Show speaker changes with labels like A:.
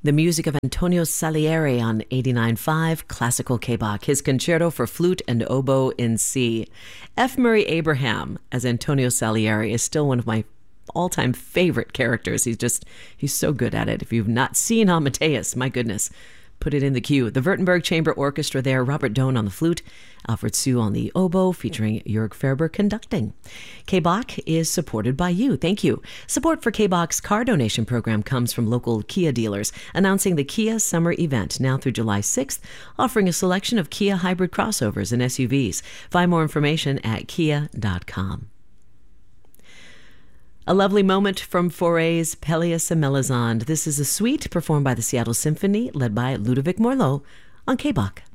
A: The music of Antonio Salieri on 89.5 Classical K-Bach, his concerto for flute and oboe in C. F. Murray Abraham as Antonio Salieri is still one of my all-time favorite characters. He's so good at it. If you've not seen Amadeus, my goodness, put it in the queue. The Württemberg Chamber Orchestra there, Robert Dohn on the flute, Alfred Sue on the oboe, featuring Jörg Ferber conducting. K-Bach is supported by you. Thank you. Support for K-Bach's car donation program comes from local Kia dealers, announcing the Kia Summer Event now through July 6th, offering a selection of Kia hybrid crossovers and SUVs. Find more information at kia.com. A lovely moment from Fauré's Pelléas et Mélisande. This is a suite performed by the Seattle Symphony, led by Ludovic Morlot on K-Bach.